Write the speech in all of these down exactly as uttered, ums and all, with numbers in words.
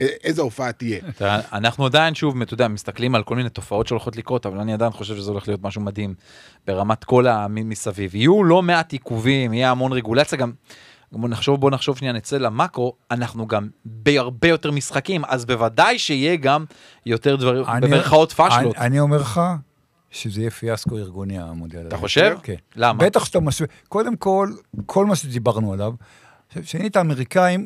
איזו הופעה תהיה. אנחנו עדיין, שוב, אתה יודע, מסתכלים על כל מיני תופעות שהולכות לקרות, אבל אני עדיין חושב שזה הולך להיות משהו מדהים, ברמת כל המסביב. יהיו לא מעט עיכובים, יהיה המון רגולציה, גם בוא נחשוב, בוא נחשוב שנייה, נצא למקרו, אנחנו גם בהרבה יותר משחקים, אז בוודאי שיהיה גם יותר דברים, במרכאות פשלות. אני אומר לך, שזה יהיה פיאסקו ארגוני המונדיאל. אתה חושב? כן. למה? בטח שאתה משווה. קודם כל, כל מה שדיברנו עליו, שנית האמריקאים,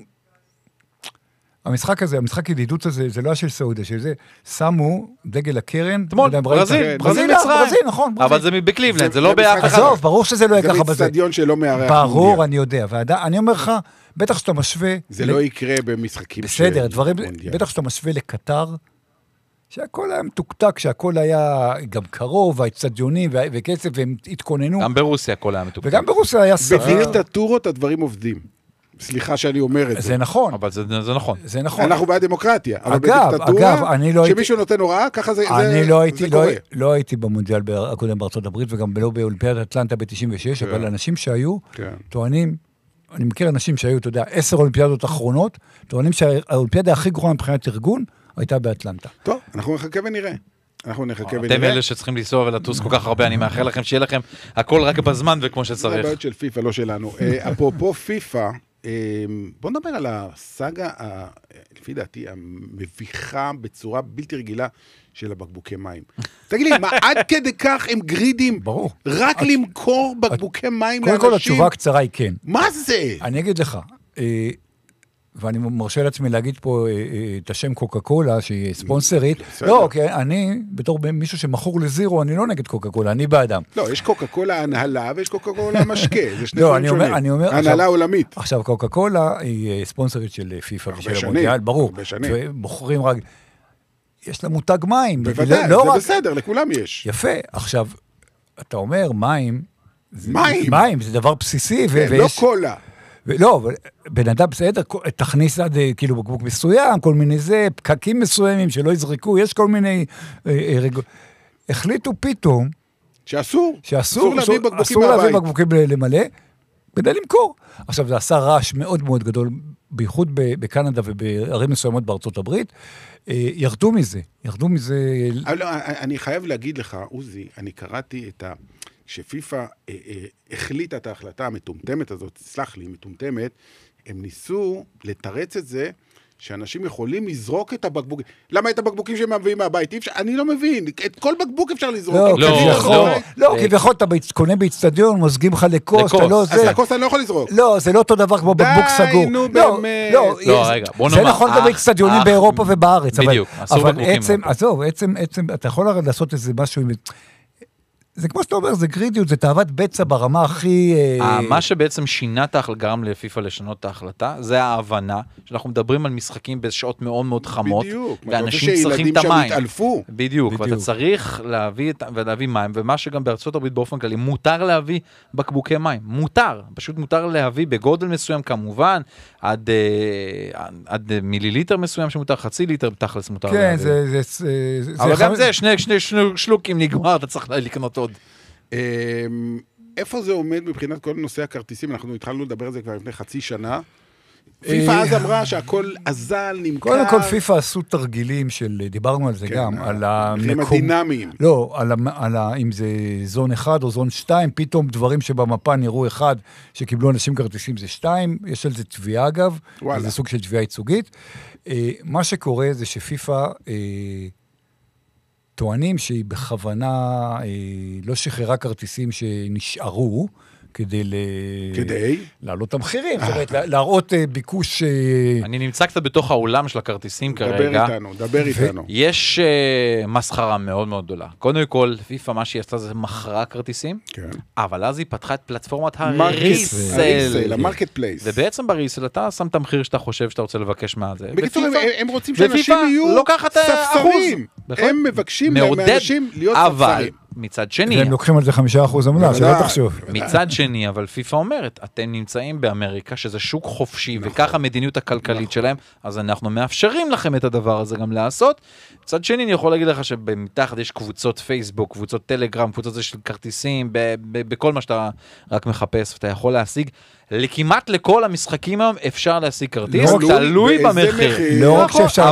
המשחק הזה, המשחק ידידות הזה, זה לא היה של סעודיה, שזה שמו דגל הקרן. תמול, ברזיל, ברזיל מצרים. ברזיל, נכון. אבל זה בקליבלנד, זה לא באף אחד. עזוב, ברור שזה לא יהיה ככה בזה. זה מצטדיון שלא מארח. ברור, אני יודע. אני אומר לך, בטח שאתה משווה... זה לא יקרה במשחקים של... בסדר, דברים, בטח שאתה משווה לקטר, שהכל היה מתוקתק, שהכל היה גם קרוב, והצטדיונים וכסף, והם התכוננו. גם ברוסיה הכל היה מתוקתק. וגם ברוסיה היה סביר. בדיקטטורות הדברים עובדים. סליחה שאני אומר את זה. זה נכון. אבל זה, זה נכון. זה נכון. אנחנו בעד דמוקרטיה. אבל אגב, בדיקטטורה, אגב, אני לא הייתי... שמישהו נותן הוראה, ככה זה, אני זה, לא הייתי, זה קורה. לא, לא הייתי במונדיאל הקודם בארצות הברית, וגם לא באולימפיאדת אטלנטה ב-תשעים ושש, כן. אבל אנשים שהיו, כן. טוענים, אני מכיר אנשים שהיו, אתה יודע, עשר אולימפיאדות אחרונות, טוענים שהאולימפיאדה הכי גרועה מבחינת ארגון, הייתה באטלנטה. טוב, אנחנו נחכה ונראה. אנחנו נחכה ונראה. אתם אלה שצריכים לנסוע ולטוס כל כך הרבה, אני מאחל לכם שיהיה לכם הכל רק בזמן וכמו שצריך. זה הבעיות של פיפה, לא שלנו. אפרופו פיפה, בוא נדבר על הסאגה, לפי דעתי, המביכה בצורה בלתי רגילה של הבקבוקי מים. תגיד לי, מה עד כדי כך הם גרידים? ברור. רק למכור בקבוקי מים לאנשים? קודם כל התשובה הקצרה היא כן. מה זה? אני אגיד לך, ואני מרשה לעצמי להגיד פה את השם קוקה קולה, שהיא ספונסרית. לא, כי אני, בתור מישהו שמכור לזירו, אני לא נגד קוקה קולה, אני באדם. לא, יש קוקה קולה הנהלה, ויש קוקה קולה משקה. זה שני דברים שונים. הנהלה עולמית. עכשיו, קוקה קולה היא ספונסרית של פיפה ושל המונדיאל, ברור. ומוכרים רק... יש לה מותג מים. בוודאי, זה בסדר, לכולם יש. יפה. עכשיו, אתה אומר, מים... מים? מים, זה דבר בסיסי. לא קולה. לא, אבל בן אדם בסדר, תכניס עד כאילו בקבוק מסוים, כל מיני זה, פקקים מסוימים שלא יזרקו, יש כל מיני... החליטו פתאום... שאסור. שאסור להביא בקבוקים אסור להביא בקבוקים למלא, כדי למכור. עכשיו, זה עשה רעש מאוד מאוד גדול, בייחוד בקנדה ובערים מסוימות בארצות הברית, ירדו מזה, ירדו מזה... אני חייב להגיד לך, עוזי, אני קראתי את ה... שפיפה אה, אה, החליטה את ההחלטה המטומטמת הזאת, סלח לי, מטומטמת, הם ניסו לתרץ את זה, שאנשים יכולים לזרוק את הבקבוקים. למה את הבקבוקים שהם מביאים מהבית? אני לא מבין, את כל בקבוק אפשר לזרוק. לא, כביכול, לא, כביכול אתה קונה באצטדיון, מוזגים לך לקוס, אתה לא זה. אז לקוס אני לא יכול לזרוק. לא, זה לא אותו דבר כמו בקבוק סגור. די, נו באמת. לא, רגע, בוא נאמר. זה נכון גם באצטדיונים באירופה ובארץ. בדיוק, אסור בקבוקים. עזוב, עצם, אתה יכול לעשות איזה משהו עם... זה כמו שאתה אומר, זה גרידיות, זה תאוות בצע ברמה הכי... מה שבעצם שינה את ההחלטה, גרם לפיפה לשנות את ההחלטה, זה ההבנה שאנחנו מדברים על משחקים בשעות מאוד מאוד חמות, ואנשים צריכים את המים. בדיוק, ואתה צריך להביא, ולהביא מים, ומה שגם בארצות הברית באופן כללי, מותר להביא בקבוקי מים, מותר, פשוט מותר להביא בגודל מסוים כמובן, עד, עד מיליליטר מסוים שמותר, חצי ליטר תכלס מותר כן, להביא. זה, זה, זה, אבל גם זה, שני, שני, שני שלוקים נגמר, אתה צריך לקנות עוד. איפה זה עומד מבחינת כל נושא הכרטיסים? אנחנו התחלנו לדבר על זה כבר לפני חצי שנה. פיפה אז אמרה שהכל אזל, נמכר. קודם כל פיפה עשו תרגילים של, דיברנו על זה גם, על המקום. הדינמיים. לא, על אם זה זון אחד או זון שתיים, פתאום דברים שבמפה נראו אחד, שקיבלו אנשים כרטיסים זה שתיים, יש על זה תביעה אגב, זה סוג של תביעה ייצוגית. מה שקורה זה שפיפה... טוענים שהיא בכוונה לא שחררה כרטיסים שנשארו, כדי ל... כדי? להעלות את המחירים, זאת אומרת, להראות ביקוש... אני נמצא קצת בתוך העולם של הכרטיסים כרגע. דבר איתנו, דבר איתנו. יש מסחרה מאוד מאוד גדולה. קודם כל, פיפה, מה שהיא עשתה זה מכרה כרטיסים, אבל אז היא פתחה את פלטפורמת הריסל. המרקט פלייס. ובעצם בריסל, אתה שם את המחיר שאתה חושב שאתה רוצה לבקש מה זה. בקיצור, הם רוצים שאנשים יהיו ספסרים. הם מבקשים מאנשים להיות ספסרים. מצד שני... הם לוקחים על זה חמישה אחוז עמלה, שלא תחשוב. מצד שני, אבל פיפה אומרת, אתם נמצאים באמריקה, שזה שוק חופשי, וככה המדיניות הכלכלית שלהם, אז אנחנו מאפשרים לכם את הדבר הזה גם לעשות. מצד שני, אני יכול להגיד לך שבמתחת יש קבוצות פייסבוק, קבוצות טלגרם, קבוצות זה של כרטיסים, בכל מה שאתה רק מחפש, ואתה יכול להשיג. לכמעט לכל המשחקים היום אפשר להשיג כרטיס, תלוי במחיר. לא רק שאפשר